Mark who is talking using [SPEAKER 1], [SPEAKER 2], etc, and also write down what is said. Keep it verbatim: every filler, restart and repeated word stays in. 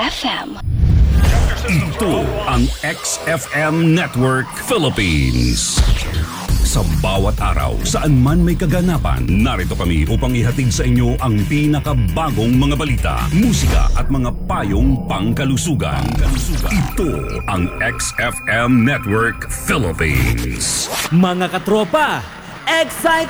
[SPEAKER 1] F M.
[SPEAKER 2] Ito ang X F M Network Philippines. Sa bawat araw, saan man may kaganapan, narito kami upang ihatid sa inyo ang pinakabagong mga balita, musika at mga payong pangkalusugan. Ito ang X F M Network Philippines.
[SPEAKER 3] Mga katropa, excited